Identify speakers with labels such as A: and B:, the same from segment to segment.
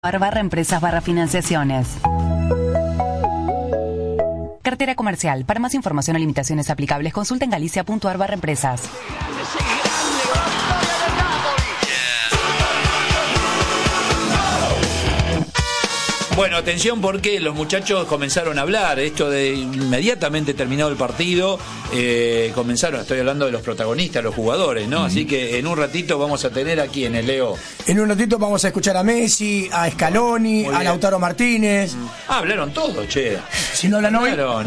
A: /empresas/financiaciones. Cartera comercial. Para más información o limitaciones aplicables, consulta en galicia.ar/empresas.
B: Bueno, atención porque los muchachos comenzaron a hablar. Esto de inmediatamente terminado el partido, comenzaron, estoy hablando de los protagonistas, los jugadores, ¿no? Así que en un ratito vamos a tener aquí en el Leo.
C: En un ratito vamos a escuchar a Messi, a Scaloni, a Lautaro Martínez.
B: Hablaron todos, che.
C: Si no hablan hoy.
B: No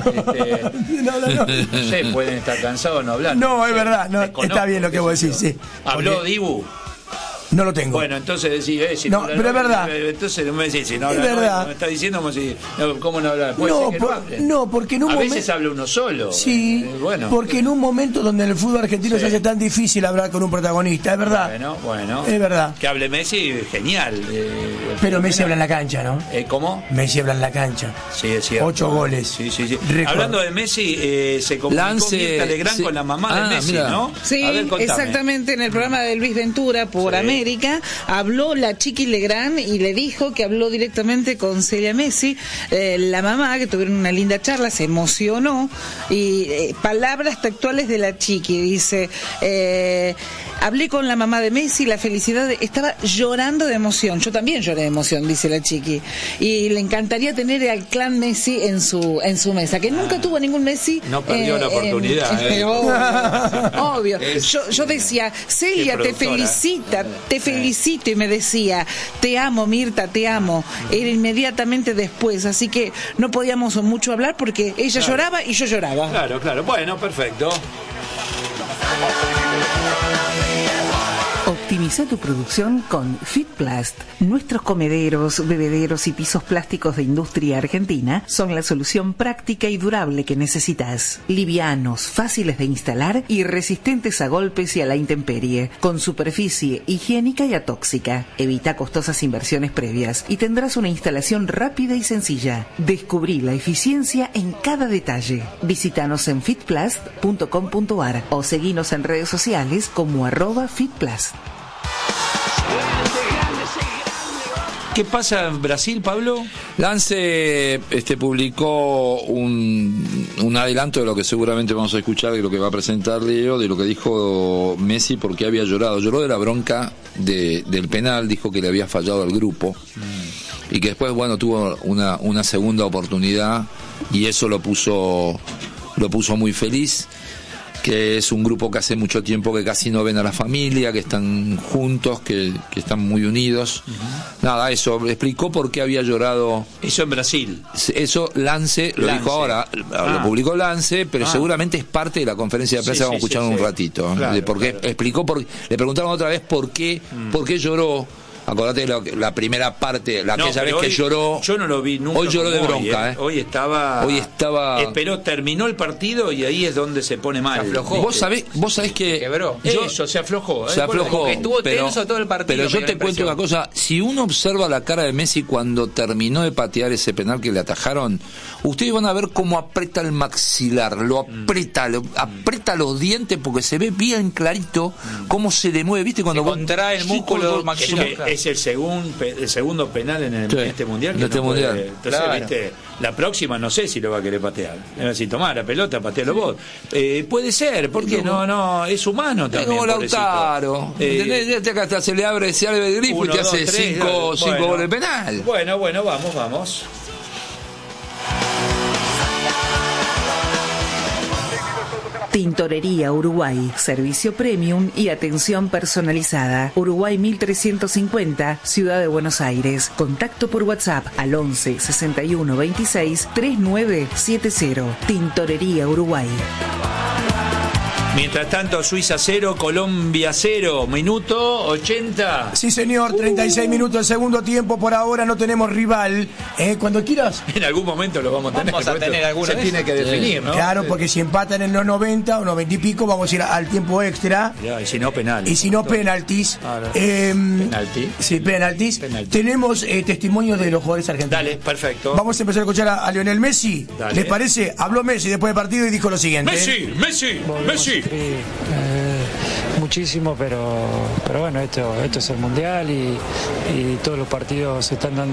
B: sé, pueden estar cansados de no hablar.
C: No, es verdad, no, está bien lo que vos decís, sí.
B: ¿Habló Dibu?
C: No lo tengo.
B: Bueno, entonces decís, si
C: no, pero es verdad.
B: Entonces no me decís, si no
C: es
B: habla,
C: verdad.
B: No, me está diciendo como si, ¿cómo no hablar?
C: No, porque en un momento.
B: A veces habla uno solo.
C: Sí, bueno. Porque en un momento donde en el fútbol argentino se hace tan difícil hablar con un protagonista, es verdad.
B: Bueno.
C: Es verdad.
B: Que hable Messi, genial.
C: Pero Messi habla en la cancha, ¿no?
B: ¿Cómo?
C: Messi habla en la cancha.
B: Sí, es cierto.
C: 8 goles.
B: Sí. Hablando de Messi, se comunicó Mirta Legrand con la mamá de Messi, mira. ¿No?
D: Sí, a ver, exactamente, en el programa de Luis Ventura por América. Habló la Chiqui Legrand y le dijo que habló directamente con Celia Messi, la mamá, que tuvieron una linda charla, se emocionó y palabras textuales de la Chiqui, dice, hablé con la mamá de Messi, la felicidad, estaba llorando de emoción, yo también lloré de emoción, dice la Chiqui, y le encantaría tener al clan Messi en su mesa, que nunca tuvo ningún Messi.
B: No perdió la oportunidad.
D: Obvio. Yo decía, Celia te felicito, y me decía, te amo Mirta, te amo. Era inmediatamente después, así que no podíamos mucho hablar porque ella lloraba y yo lloraba.
B: Claro, bueno, perfecto.
E: Optimiza tu producción con Fitplast. Nuestros comederos, bebederos y pisos plásticos de industria argentina son la solución práctica y durable que necesitas. Livianos, fáciles de instalar y resistentes a golpes y a la intemperie, con superficie higiénica y atóxica. Evita costosas inversiones previas y tendrás una instalación rápida y sencilla. Descubrí la eficiencia en cada detalle. Visítanos en fitplast.com.ar o seguinos en redes sociales como @fitplast.
B: ¿Qué pasa en Brasil, Pablo?
F: Lance publicó un adelanto de lo que seguramente vamos a escuchar, de lo que va a presentar Leo, de lo que dijo Messi, porque había llorado. Lloró de la bronca del penal, dijo que le había fallado al grupo y que después, tuvo una segunda oportunidad y eso lo puso muy feliz. Que es un grupo que hace mucho tiempo que casi no ven a la familia, que están juntos, que están muy unidos. Nada, eso, explicó por qué había llorado.
B: Eso en Brasil.
F: Eso Lance lo dijo ahora, lo publicó Lance, pero seguramente es parte de la conferencia de prensa, vamos a escuchar un ratito. Claro, explicó, le preguntaron otra vez por qué lloró. Acordate la primera parte, aquella vez que lloró.
B: Yo no lo vi nunca.
F: Hoy lloró de bronca,
B: Hoy estaba. Pero terminó el partido y ahí es donde se pone mal.
F: Se aflojó. Vos sabés que.
B: Quebró. Se aflojó.
F: Se aflojó.
G: Porque estuvo tenso todo el partido.
F: Pero yo te cuento una cosa. Si uno observa la cara de Messi cuando terminó de patear ese penal que le atajaron, ustedes van a ver cómo aprieta el maxilar. Lo aprieta los dientes porque se ve bien clarito cómo se le mueve. ¿Viste? Cuando
G: contrae el músculo maxilar.
B: Es el segundo penal en este mundial. Entonces, viste, la próxima no sé si lo va a querer patear. Si tomás la pelota, patealo vos. Puede ser, porque no, es humano también.
F: Es como Lautaro. ¿Entendés? Hasta se le abre el grifo y te hace 5 goles de penal.
B: Bueno, vamos.
E: Tintorería Uruguay, servicio premium y atención personalizada. Uruguay 1350, Ciudad de Buenos Aires. Contacto por WhatsApp al 11 61 26 3970. Tintorería Uruguay.
B: Mientras tanto, Suiza 0, Colombia 0, minuto 80.
C: Sí, señor, 36 minutos del segundo tiempo. Por ahora no tenemos rival. Cuando quieras.
B: En algún momento lo vamos a tener.
G: Vamos a tener alguno.
B: Se tiene que definir, ¿no?
C: Claro, porque si empatan en los 90 o 90 y pico, vamos a ir al tiempo extra.
B: Ya, y si no, penal.
C: Y si no, penaltis.
B: ¿Penalti?
C: Sí, penaltis. Tenemos testimonios de los jugadores argentinos.
B: Dale, perfecto.
C: Vamos a empezar a escuchar a Lionel Messi.
B: Dale.
C: ¿Les parece? Habló Messi después del partido y dijo lo siguiente.
B: Messi.
H: muchísimo, pero bueno, esto es el Mundial y todos los partidos se están dando